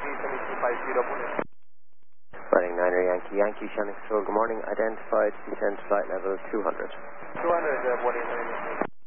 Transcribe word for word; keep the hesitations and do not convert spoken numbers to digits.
Running Niner Yankee, Yankee, Shannon Control, good morning. Identified, descent flight level two hundred. two hundred, uh, what is it?